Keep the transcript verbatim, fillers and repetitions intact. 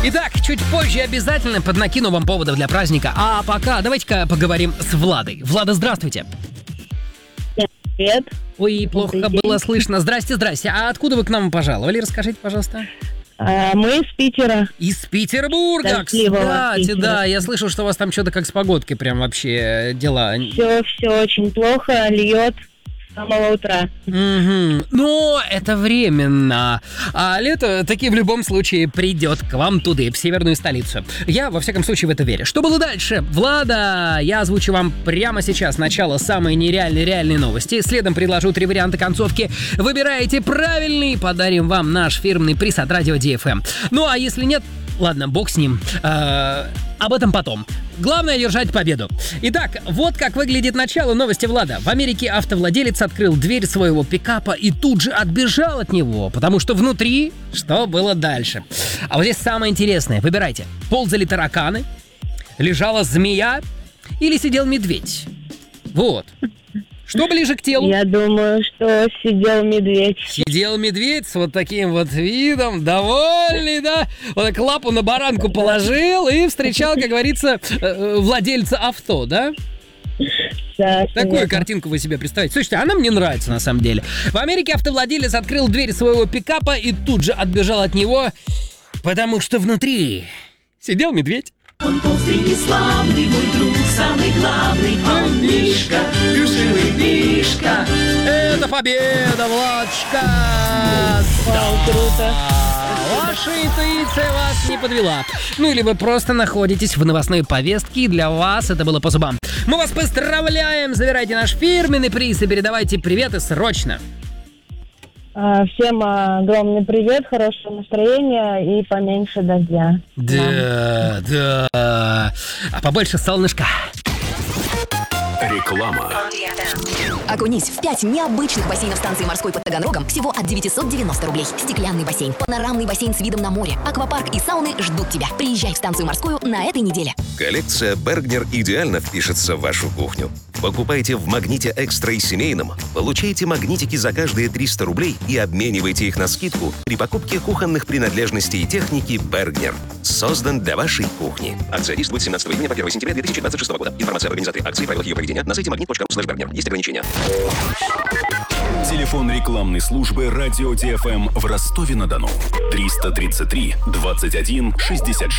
Итак, чуть позже обязательно поднакину вам поводов для праздника. А пока давайте-ка поговорим с Владой. Влада, здравствуйте. Привет. Ой, плохо Добрый было день. слышно. Здрасте, здрасте. А откуда вы к нам пожаловали? Расскажите, пожалуйста. А, мы из Питера. Из Петербурга, Дождливого кстати, Питера. да. Я слышал, что у вас там что-то как с погодкой прям вообще дела. Все, все очень плохо, льет с самого утра. Мгм. Но это временно. А лето таки в любом случае придет к вам туда, в северную столицу. Я, во всяком случае, в это верю. Что было дальше? Влада, я озвучу вам прямо сейчас начало самой нереальной реальной новости. Следом предложу три варианта концовки. Выбираете правильный, подарим вам наш фирменный приз от радио ди эф эм. Ну а если нет, ладно, бог с ним. Э, об этом потом. Главное держать победу. Итак, вот как выглядит начало новости, Влада. В Америке автовладелец открыл дверь своего пикапа и тут же отбежал от него, потому что внутри что было дальше. А вот здесь самое интересное. Выбирайте. Ползали тараканы, лежала змея или сидел медведь. Вот. Что ближе к телу? Я думаю, что сидел медведь. Сидел медведь с вот таким вот видом, довольный, да? Вот так лапу на баранку положил и встречал, как говорится, э, владельца авто, да? Да, Такую конечно. картинку вы себе представите. Слушайте, она мне нравится на самом деле. В Америке автовладелец открыл дверь своего пикапа и тут же отбежал от него, потому что внутри сидел медведь. Он толстый и славный, мой друг, самый главный, а он Мишка, плюшевый Мишка. Это победа, Владочка! Вау, круто. Ваша интуиция вас не подвела. Ну или вы просто находитесь в новостной повестке, и для вас это было по зубам. Мы вас поздравляем! Забирайте наш фирменный приз и передавайте приветы срочно. А, всем а, огромный привет, хорошего настроения и поменьше дождя. Да, да. А побольше солнышка. Реклама. Окунись в пять необычных бассейнов станции морской под Таганрогом всего от девятьсот девяносто рублей. Стеклянный бассейн, панорамный бассейн с видом на море, аквапарк и сауны ждут тебя. Приезжай в станцию морскую на этой неделе. Коллекция Бергнер идеально впишется в вашу кухню. Покупайте в Магните Экстра и Семейном, получайте магнитики за каждые триста рублей и обменивайте их на скидку при покупке кухонных принадлежностей и техники Бергнер. Создан для вашей кухни. Акция действует с семнадцатого июня по первое сентября две тысячи двадцать шестого года. Информация об организаторе акции и правилах ее проведения на сайте магнит точка ру слэш бергнер. Есть ограничения. Телефон рекламной службы «Радио ди эф эм» в Ростове-на-Дону. триста тридцать три двадцать один шестьдесят шесть.